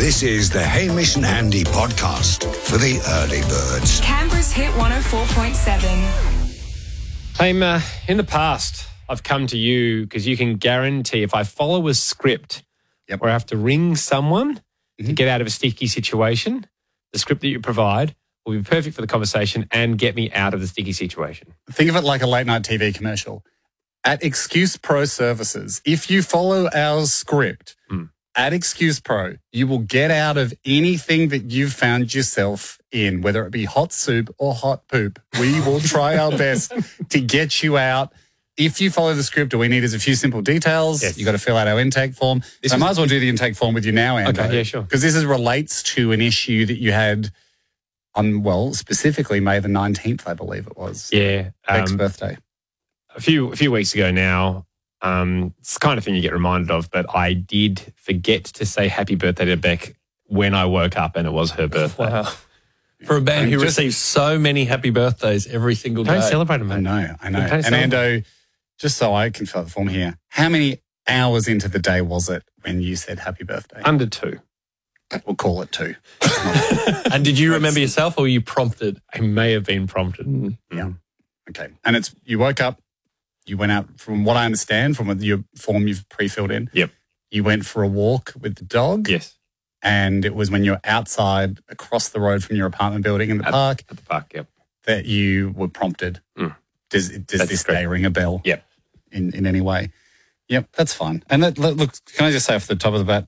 This is the Hamish and Andy podcast for the early birds. Canberra's Hit 104.7. Hey, in the past, I've come to you because you can guarantee if I follow a script where I have to ring someone to get out of a sticky situation, the script that you provide will be perfect for the conversation and get me out of the sticky situation. Think of it like a late night TV commercial. At Excuse Pro Services, if you follow our script at Excuse Pro, you will get out of anything that you've found yourself in, whether it be hot soup or hot poop. We will try our best to get you out. If you follow the script, all we need is a few simple details. Yes. You got to fill out our intake form. I might as well do the intake form with you now, Andy. Okay, yeah, sure. Because this relates to an issue that you had on, specifically May the 19th, I believe it was. Yeah. Beck's birthday. A few weeks ago now, it's the kind of thing you get reminded of, but I did forget to say happy birthday to Beck when I woke up and it was her birthday. Wow. For a band who receives so many happy birthdays every single day. Don't celebrate them, mate. I know. And Ando, just so I can fill out the form here, how many hours into the day was it when you said happy birthday? Under 2. We'll call it 2. And did you remember yourself or were you prompted? I may have been prompted. Yeah. Okay. And you woke up, you went out, from what I understand, from your form you've pre-filled in. Yep. You went for a walk with the dog. Yes. And it was when you were outside across the road from your apartment building in the park. At the park, yep. That you were prompted. Does this day ring a bell? Yep. In any way? Yep, that's fine. And look, can I just say off the top of the bat,